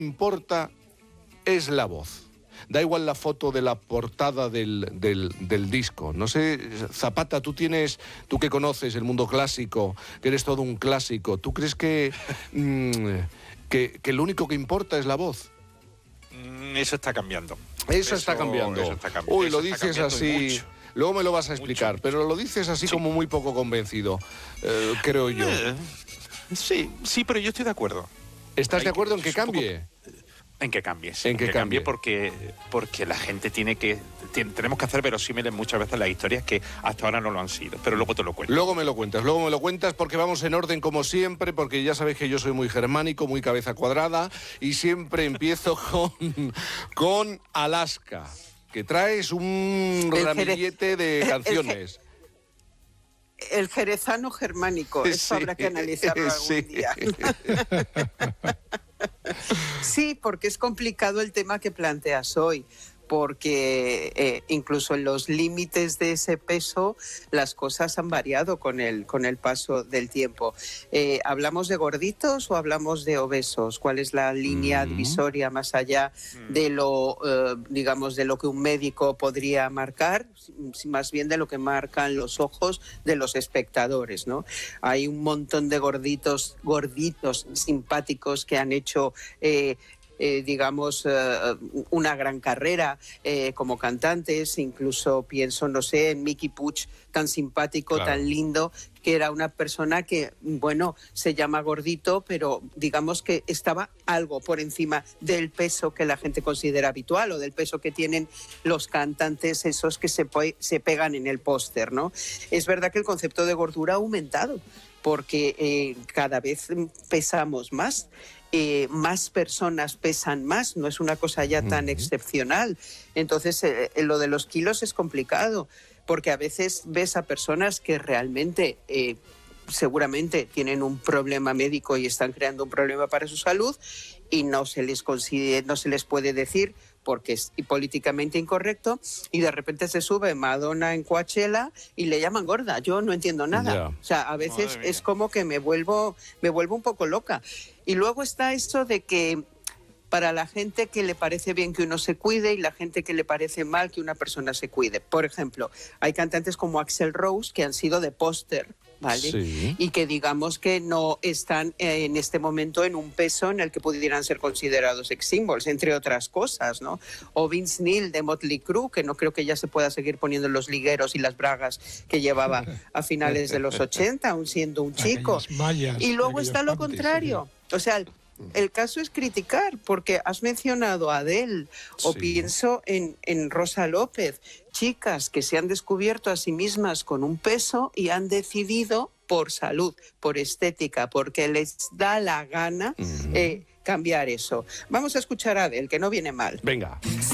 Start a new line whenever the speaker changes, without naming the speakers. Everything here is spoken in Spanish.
importa es la voz. Da igual la foto de la portada del disco. No sé, Zapata, tú que conoces el mundo clásico, que eres todo un clásico, ¿tú crees que lo único que importa es la voz?
Eso está cambiando.
Eso está cambiando. Uy, lo dices así. Luego me lo vas a explicar,
mucho.
pero lo dices así como muy poco convencido, creo yo.
Sí, pero yo estoy de acuerdo.
¿Estás de acuerdo en que cambie?
En que cambie, sí.
En que cambie
porque la gente tenemos que hacer verosímiles muchas veces las historias que hasta ahora no lo han sido, pero luego te lo cuento.
Luego me lo cuentas porque vamos en orden como siempre, porque ya sabéis que yo soy muy germánico, muy cabeza cuadrada y siempre empiezo con Alaska, que traes un ramillete de canciones.
El jerezano germánico, eso habrá que analizarlo algún día. Sí, porque es complicado el tema que planteas hoy, porque incluso en los límites de ese peso las cosas han variado con el paso del tiempo. ¿Hablamos de gorditos o hablamos de obesos? ¿Cuál es la línea divisoria más allá de lo, digamos, de lo que un médico podría marcar, más bien de lo que marcan los ojos de los espectadores, ¿no? Hay un montón de gorditos simpáticos que han hecho digamos, una gran carrera como cantantes. Incluso pienso, no sé, en Mickey Puig, tan simpático, claro, tan lindo, que era una persona que, bueno, se llama gordito, pero digamos que estaba algo por encima del peso que la gente considera habitual o del peso que tienen los cantantes esos que se pegan en el póster, ¿no? Es verdad que el concepto de gordura ha aumentado porque cada vez pesamos más. Más personas pesan más, no es una cosa ya tan excepcional. Entonces, lo de los kilos es complicado, porque a veces ves a personas que realmente seguramente tienen un problema médico y están creando un problema para su salud y no se les puede decir porque es políticamente incorrecto, y de repente se sube Madonna en Coachella y le llaman gorda. Yo no entiendo nada. Yeah. O sea, a veces es como que me vuelvo un poco loca. Y luego está esto de que para la gente que le parece bien que uno se cuide y la gente que le parece mal que una persona se cuide. Por ejemplo, hay cantantes como Axl Rose que han sido de póster, ¿vale? Sí. Y que digamos que no están en este momento en un peso en el que pudieran ser considerados sex symbols, entre otras cosas, ¿no? O Vince Neil de Motley Crue, que no creo que ya se pueda seguir poniendo los ligueros y las bragas que llevaba a finales de los 80, aún siendo un chico. Y luego está lo contrario. O sea, el caso es criticar, porque has mencionado a Adele, o pienso en Rosa López, chicas que se han descubierto a sí mismas con un peso y han decidido por salud, por estética, porque les da la gana cambiar eso. Vamos a escuchar a Adele, que no viene mal.
Venga.